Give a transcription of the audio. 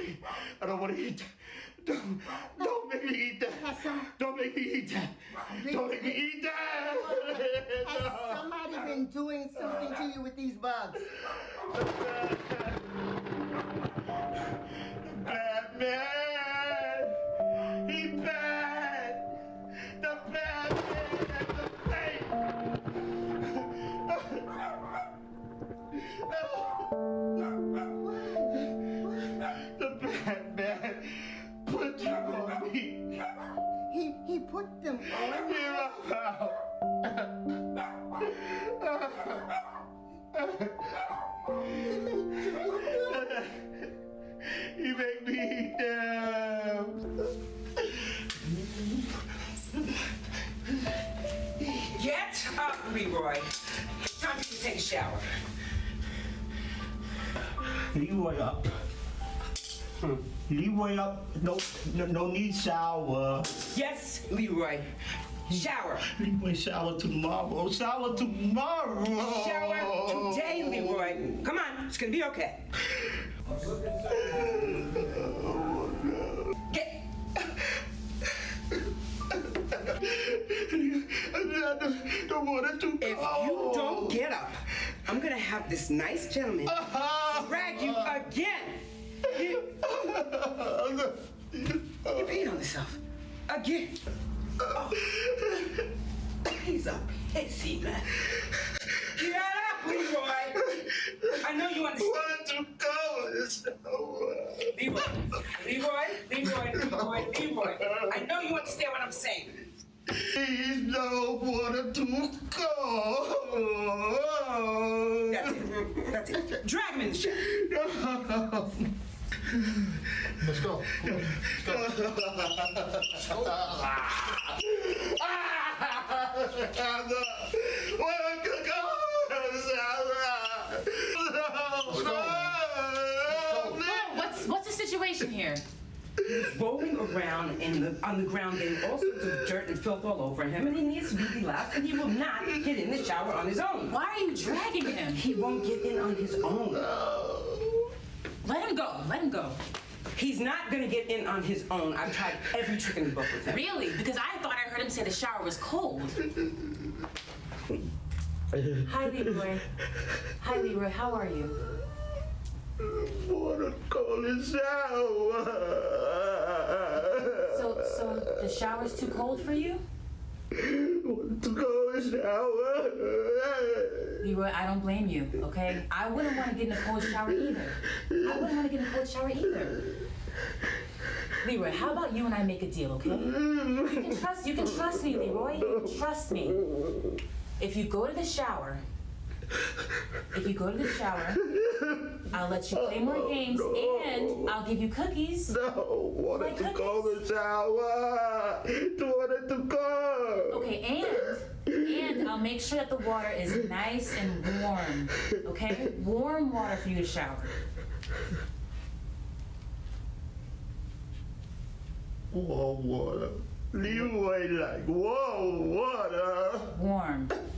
I don't want to eat that. Don't make me eat that. Don't make me eat that. Don't make me eat that. Has somebody been doing something to you with these bugs? Bad man. He bad. The bad man at the bank. The bad man put you on me. He put them on you? He made me eat them. Get up, Leroy. Time for you to take a shower. Leroy up. Leroy up. No need shower. Yes, Leroy. Shower. Leroy shower tomorrow. Shower tomorrow. Shower today, Leroy. Come on, it's gonna be okay. Get. The water too cold. If you don't get up, I'm gonna have this nice gentleman drag you again. You peed on yourself. Again. Oh. He's a pissy man. Get up, Leroy. I know you understand. Water too cold. Leroy. I know you understand what I'm saying. Please, no water too cold. That's it. Drag him in the shower. Let's go. Let's go. What's the situation here? Rolling around on the ground, getting all sorts of dirt and filth all over him, and he needs to be relaxed, and he will not get in the shower on his own. Why are you dragging him? He won't get in on his own. Let him go. Let him go. He's not gonna get in on his own. I've tried every trick in the book with him. Really? Because I thought I heard him say the shower was cold. Hi, Leroy. Hi, Leroy. How are you? Water cold in shower. So the shower's too cold for you? Water too cold in shower. Leroy, I don't blame you, okay? I wouldn't want to get in a cold shower either. Leroy, how about you and I make a deal, okay? You can trust me, Leroy. You can trust me. If you go to the shower, I'll let you play more games and I'll give you cookies. No, water too cold in shower. Water too cold. Okay, and I'll make sure that the water is nice and warm. Okay? Warm water for you to shower. Warm water. Leroy like warm water. Warm.